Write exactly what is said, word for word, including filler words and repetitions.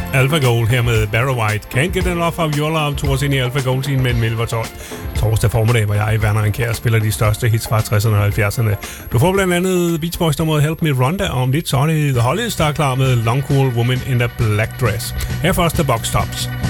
Alpha Gold her med Barry White. Can't get enough of your love, tog os ind i Alpha Gold-tiden med en elleve tolv. Torsdag formiddag, hvor jeg, Werner Ankjær, spiller de største hits fra tresserne og halvfjerdserne. Du får blandt andet Beach Boys nummeret Help Me Rhonda, og om lidt så er det The Hollies, der er klar med Long Cool Woman in a Black Dress. Her først The Box Tops.